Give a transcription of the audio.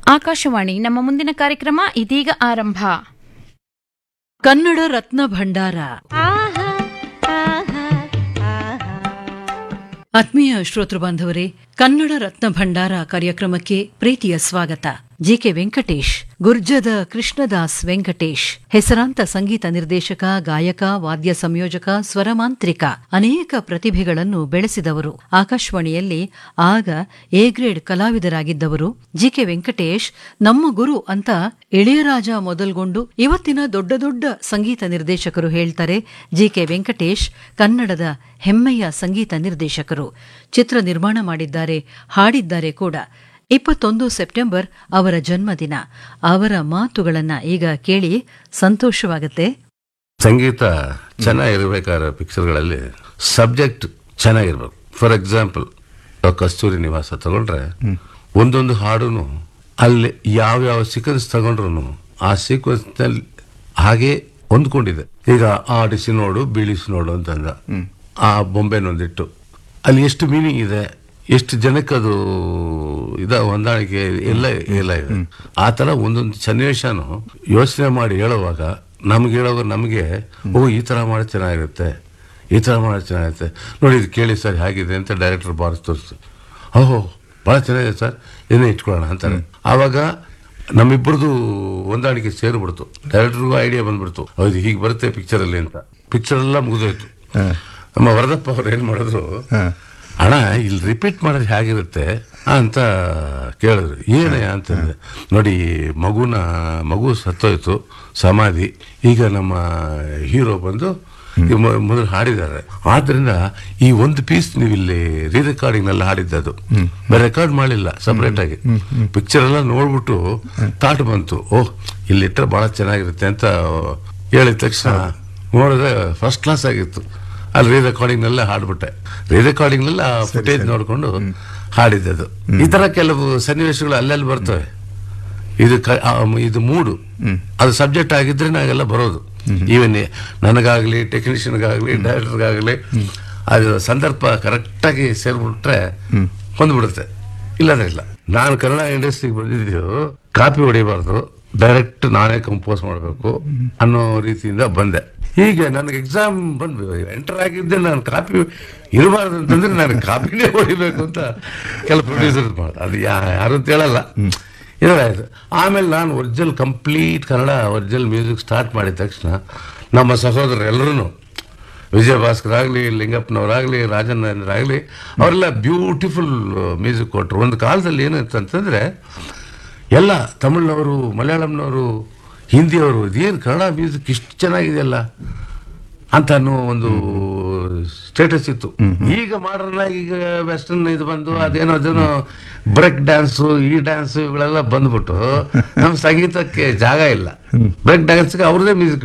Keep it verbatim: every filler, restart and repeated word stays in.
ಆಕಾಶವಾಣಿ ನಮ್ಮ ಮುಂದಿನ ಕಾರ್ಯಕ್ರಮ ಇದೀಗ ಆರಂಭ. ಕನ್ನಡ ರತ್ನ ಭಂಡಾರ. ಆತ್ಮೀಯ ಶ್ರೋತೃ ಬಾಂಧವರೇ, ಕನ್ನಡ ರತ್ನ ಭಂಡಾರ ಕಾರ್ಯಕ್ರಮಕ್ಕೆ ಪ್ರೀತಿಯ ಸ್ವಾಗತ. ಜಿಕೆ ವೆಂಕಟೇಶ್, ಗುರ್ಜದ ಕೃಷ್ಣದಾಸ್ ವೆಂಕಟೇಶ್, ಹೆಸರಾಂತ ಸಂಗೀತ ನಿರ್ದೇಶಕ, ಗಾಯಕ, ವಾದ್ಯ ಸಂಯೋಜಕ, ಸ್ವರಮಾಂತ್ರಿಕ, ಅನೇಕ ಪ್ರತಿಭೆಗಳನ್ನು ಬೆಳೆಸಿದವರು. ಆಕಾಶವಾಣಿಯಲ್ಲಿ ಆಗ ಎ ಗ್ರೇಡ್ ಕಲಾವಿದರಾಗಿದ್ದವರು. ಜಿಕೆ ವೆಂಕಟೇಶ್ ನಮ್ಮ ಗುರು ಅಂತ ಇಳೆಯರಾಜ ಮೊದಲ್ಗೊಂಡು ಇವತ್ತಿನ ದೊಡ್ಡ ದೊಡ್ಡ ಸಂಗೀತ ನಿರ್ದೇಶಕರು ಹೇಳ್ತಾರೆ. ಜಿಕೆ ವೆಂಕಟೇಶ್ ಕನ್ನಡದ ಹೆಮ್ಮೆಯ ಸಂಗೀತ ನಿರ್ದೇಶಕರು. ಚಿತ್ರ ನಿರ್ಮಾಣ ಮಾಡಿದ್ದಾರೆ, ಹಾಡಿದ್ದಾರೆ ಕೂಡ. ಇಪ್ಪತ್ತೊಂದು ಸೆಪ್ಟೆಂಬರ್ ಅವರ ಜನ್ಮದಿನ. ಅವರ ಮಾತುಗಳನ್ನ ಈಗ ಕೇಳಿ ಸಂತೋಷವಾಗುತ್ತೆ. ಸಂಗೀತ ಚೆನ್ನಾಗಿರ್ಬೇಕಾದ್ರೆ ಪಿಕ್ಚರ್ಗಳಲ್ಲಿ ಸಬ್ಜೆಕ್ಟ್ ಚೆನ್ನಾಗಿರ್ಬೇಕು. ಫಾರ್ ಎಕ್ಸಾಂಪಲ್, ಕಸ್ತೂರಿ ನಿವಾಸ ತಗೊಂಡ್ರೆ ಒಂದೊಂದು ಹಾಡುನು ಅಲ್ಲಿ ಯಾವ್ಯಾವ ಸೀಕ್ವೆನ್ಸ್ ತಗೊಂಡ್ರು ಆ ಸೀಕ್ವೆನ್ಸ್ ನಲ್ಲಿ ಹಾಗೆ ಹೊಂದ್ಕೊಂಡಿದೆ. ಈಗ ಆಡಿಸಿ ನೋಡು ಬೀಳಿಸಿ ನೋಡು ಅಂತಂದ, ಆ ಬೊಂಬೆನೊಂದಿಟ್ಟು ಅಲ್ಲಿ ಎಷ್ಟು ಮೀನಿಂಗ್ ಇದೆ, ಎಷ್ಟು ಜನಕ್ಕದು ಇದ ಹೊಂದಾಣಿಕೆ ಎಲ್ಲ ಎಲ್ಲ ಇದೆ. ಆ ತರ ಒಂದೊಂದು ಸನ್ನಿವೇಶನು ಯೋಚನೆ ಮಾಡಿ ಹೇಳುವಾಗ ನಮ್ಗೆ ಹೇಳುವಾಗ ನಮಗೆ ಓ ಈ ತರ ಮಾಡಿ ಚೆನ್ನಾಗಿರುತ್ತೆ, ಈ ತರ ಮಾಡಿ ಚೆನ್ನಾಗಿರುತ್ತೆ ನೋಡಿ, ಇದು ಕೇಳಿ ಸರ್ ಹೇಗಿದೆ ಅಂತ ಡೈರೆಕ್ಟರ್ ಬಾರಿಸಿ ತೋರಿಸ್ತು. ಓಹೋ ಬಹಳ ಚೆನ್ನಾಗಿದೆ ಸರ್, ಏನೇ ಇಟ್ಕೊಳ್ಳೋಣ ಅಂತಾರೆ. ಆವಾಗ ನಮ್ಮಿಬ್ಬರದು ಹೊಂದಾಣಿಕೆ ಸೇರಿಬಿಡ್ತು. ಡೈರೆಕ್ಟರ್ಗೂ ಐಡಿಯಾ ಬಂದ್ಬಿಡ್ತು, ಹೌದು ಹೀಗೆ ಬರುತ್ತೆ ಪಿಕ್ಚರ್ ಅಲ್ಲಿ ಅಂತ. ಪಿಕ್ಚರ್ ಎಲ್ಲ ಮುಗಿದೋಯ್ತು. ನಮ್ಮ ವರದಪ್ಪ ಅವ್ರು ಏನ್ ಮಾಡಿದ್ರು, ಅಣ್ಣ ಇಲ್ಲಿ ರಿಪೀಟ್ ಮಾಡೋದು ಹೇಗಿರುತ್ತೆ ಅಂತ ಕೇಳಿದ್ರು. ಏನಯ್ಯ ಅಂತಂದ್ರೆ, ನೋಡಿ ಮಗುನ ಮಗು ಸತ್ತೋಯ್ತು, ಸಮಾಧಿ, ಈಗ ನಮ್ಮ ಹೀರೋ ಬಂದು ಮೊದಲು ಹಾಡಿದ್ದಾರೆ. ಆದ್ರಿಂದ ಈ ಒಂದು ಪೀಸ್ ನೀವು ಇಲ್ಲಿ ರೀ ರೆಕಾರ್ಡಿಂಗ್ ನಲ್ಲಿ ಹಾಡಿದ್ದದು, ಬೇರೆ ರೆಕಾರ್ಡ್ ಮಾಡಲಿಲ್ಲ ಸಪರೇಟ್ ಆಗಿ. ಪಿಕ್ಚರ್ ಎಲ್ಲ ನೋಡ್ಬಿಟ್ಟು ತಾಟ್ ಬಂತು, ಓಹ್ ಇಲ್ಲಿಟ್ಟರೆ ಬಹಳ ಚೆನ್ನಾಗಿರುತ್ತೆ ಅಂತ ಹೇಳಿದ ತಕ್ಷಣ ನೋಡಿದ್ರೆ ಫಸ್ಟ್ ಕ್ಲಾಸ್ ಆಗಿತ್ತು. ಅಲ್ಲಿ ರೀ ರೆಕಾರ್ಡಿಂಗ್ ನಲ್ಲೇ ಹಾಡ್ಬಿಟ್ಟೆ. ರೀ ರೆಕಾರ್ಡಿಂಗ್ ನಲ್ಲಿ ಆ ಫುಟೇಜ್ ನೋಡ್ಕೊಂಡು ಹಾಡಿದ್ದದು. ಈ ತರ ಕೆಲವು ಸನ್ನಿವೇಶಗಳು ಅಲ್ಲೆಲ್ಲಿ ಬರ್ತವೆ. ಇದು ಇದು ಮೂಡು ಅದು ಸಬ್ಜೆಕ್ಟ್ ಆಗಿದ್ರೆ ನಾವೆಲ್ಲ ಬರೋದು. ಈವನ್ ನನಗಾಗ್ಲಿ, ಟೆಕ್ನಿಷಿಯನ್ಗಾಗ್ಲಿ, ಡೈರೆಕ್ಟರ್ಗಾಗ್ಲಿ ಅದು ಸಂದರ್ಭ ಕರೆಕ್ಟಾಗಿ ಸೇರ್ಬಿಟ್ರೆ ಹೊಂದ್ಬಿಡುತ್ತೆ. ಇಲ್ಲಾಂದ್ರೆ ಇಲ್ಲ. ನಾನು ಕನ್ನಡ ಇಂಡಸ್ಟ್ರಿಗೆ ಬಂದಿದ್ದು ಕಾಪಿ ಹೊಡಿಬಾರ್ದು, ಡೈರೆಕ್ಟ್ ನಾನೇ ಕಂಪೋಸ್ ಮಾಡಬೇಕು ಅನ್ನೋ ರೀತಿಯಿಂದ ಬಂದೆ. ಹೀಗೆ ನನಗೆ ಎಕ್ಸಾಮ್ ಬಂದು ಎಂಟರ್ ಆಗಿದ್ದೆ, ನಾನು ಕಾಪಿ ಇರಬಾರ್ದು ಅಂತಂದ್ರೆ ನಾನು ಕಾಪಿನೇ ಹೊಡಿಬೇಕು ಅಂತ ಕೆಲ ಪ್ರೊಡ್ಯೂಸರ್ ಮಾಡ, ಅದು ಯಾರು ಅಂತ ಹೇಳಲ್ಲ, ಇದಾಯ್ತು. ಆಮೇಲೆ ನಾನು original complete Kannada original music start ಮಾಡಿದ ತಕ್ಷಣ ನಮ್ಮ ಸಹೋದರರು ಎಲ್ಲರೂ, ವಿಜಯ ಭಾಸ್ಕರ್ ಆಗಲಿ, ಲಿಂಗಪ್ಪನವರಾಗಲಿ, ರಾಜನೇಂದ್ರಾಗಲಿ, ಅವರೆಲ್ಲ ಬ್ಯೂಟಿಫುಲ್ ಮ್ಯೂಸಿಕ್ ಕೊಟ್ಟರು. ಒಂದು ಕಾಲದಲ್ಲಿ ಏನಿತ್ತಂತಂದ್ರೆ ಎಲ್ಲ ತಮಿಳ್ನವರು, ಮಲಯಾಳಂನವರು, ಹಿಂದಿಯವರು, ಇದೇನು ಕನ್ನಡ ಮ್ಯೂಸಿಕ್ ಇಷ್ಟು ಚೆನ್ನಾಗಿದೆಯಲ್ಲ ಅಂತ ಅನ್ನೋ ಒಂದು ಸ್ಟೇಟಸ್ ಇತ್ತು. ಈಗ ಮಾಡರ್ನ್ ಆಗಿ ಈಗ ವೆಸ್ಟರ್ನ್ ಇದು ಬಂದು ಅದೇನೋ ಅದೇನೋ ಬ್ರೇಕ್ ಡ್ಯಾನ್ಸು, ಈ ಡ್ಯಾನ್ಸು ಇವುಗಳೆಲ್ಲ ಬಂದ್ಬಿಟ್ಟು ನಮ್ಮ ಸಂಗೀತಕ್ಕೆ ಜಾಗ ಇಲ್ಲ. ಬ್ರೇಕ್ ಡ್ಯಾನ್ಸ್ಗೆ ಅವ್ರದೇ ಮ್ಯೂಸಿಕ್